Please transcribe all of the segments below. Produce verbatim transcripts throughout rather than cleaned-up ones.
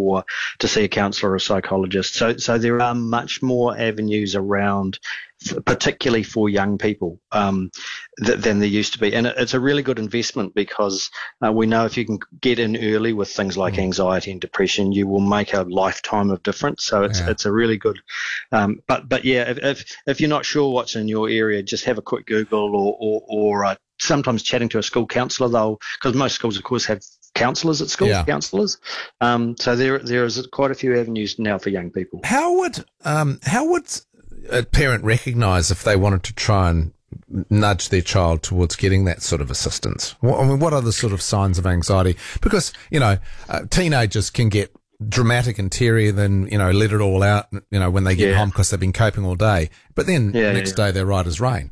or to see a counsellor or a psychologist. So, so there are much more avenues around, particularly for young people, um, th- than there used to be. And it, it's a really good investment because uh, we know if you can get in early with things like anxiety and depression, you will make a lifetime of difference. So it's yeah. it's a really good. Um, but but yeah, if, if if you're not sure what's in your area, just have a quick Google or or, or uh, sometimes chatting to a school counsellor. They'll because most schools, of course, have counsellors at school, yeah. counsellors. Um, so there there is quite a few avenues now for young people. How would um how would a parent recognise if they wanted to try and nudge their child towards getting that sort of assistance? What, I mean, what are the sort of signs of anxiety? Because, you know, uh, teenagers can get dramatic and teary, then, you know, let it all out, you know, when they get yeah. home because they've been coping all day. But then yeah, next yeah. day they're right as rain.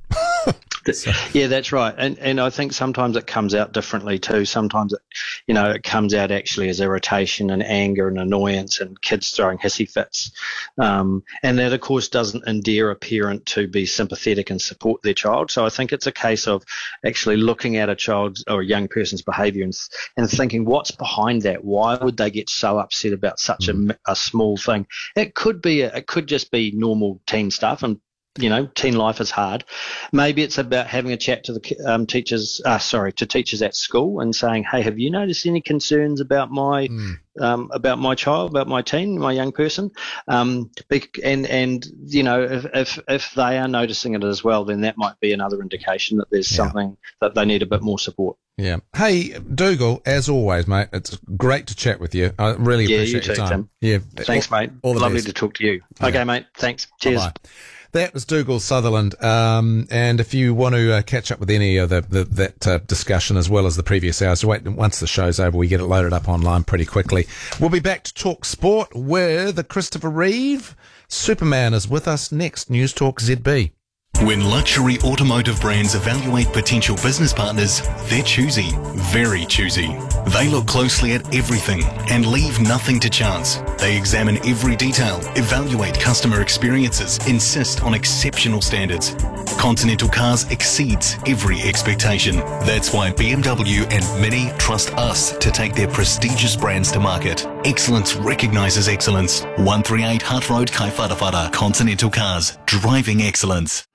So. Yeah, that's right. And and I think sometimes it comes out differently too. Sometimes, it, you know, it comes out actually as irritation and anger and annoyance and kids throwing hissy fits. Um, and that, of course, doesn't endear a parent to be sympathetic and support their child. So I think it's a case of actually looking at a child's or a young person's behaviour and, and thinking, what's behind that? Why would they get so upset about such mm. a, a small thing? It could be, a, it could just be normal teen stuff, and you know, teen life is hard. Maybe it's about having a chat to the um, teachers, uh, sorry, to teachers at school and saying, hey, have you noticed any concerns about my mm. um, about my child, about my teen, my young person? Um, and, and you know, if, if if they are noticing it as well, then that might be another indication that there's yeah. something that they need a bit more support. Yeah. Hey, Dougal, as always, mate, it's great to chat with you. I really yeah, appreciate you too, your time. Tim. Yeah. Thanks, all, mate. All the Lovely best. to talk to you. Yeah. Okay, mate. Thanks. Cheers. Bye-bye. That was Dougal Sutherland, um, and if you want to uh, catch up with any of the, the, that uh, discussion as well as the previous hours, wait, once the show's over, we get it loaded up online pretty quickly. We'll be back to talk sport with Christopher Reeve. Superman is with us next. News Talk Z B. When luxury automotive brands evaluate potential business partners, they're choosy, very choosy. They look closely at everything and leave nothing to chance. They examine every detail, evaluate customer experiences, insist on exceptional standards. Continental Cars exceeds every expectation. That's why B M W and Mini trust us to take their prestigious brands to market. Excellence recognises excellence. one thirty-eight Hart Road, Kaifadafada. Continental Cars, driving excellence.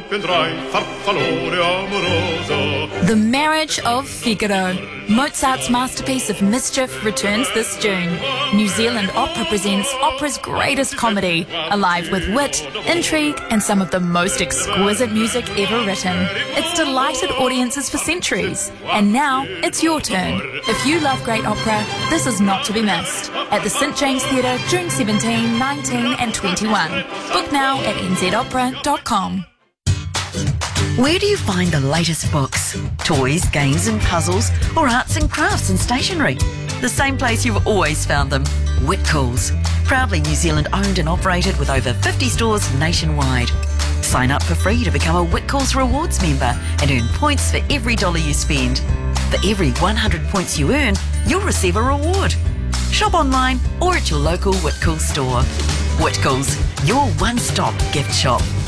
The Marriage of Figaro. Mozart's masterpiece of mischief returns this June. New Zealand Opera presents opera's greatest comedy, alive with wit, intrigue, and some of the most exquisite music ever written. It's delighted audiences for centuries, and now it's your turn. If you love great opera, this is not to be missed. At the St James Theatre, June seventeenth, nineteen and twenty-one. Book now at n z opera dot com. Where do you find the latest books, toys, games and puzzles, or arts and crafts and stationery? The same place you've always found them, Whitcoulls. Proudly New Zealand owned and operated with over fifty stores nationwide. Sign up for free to become a Whitcoulls Rewards member and earn points for every dollar you spend. For every one hundred points you earn, you'll receive a reward. Shop online or at your local Whitcoulls store. Whitcoulls, your one-stop gift shop.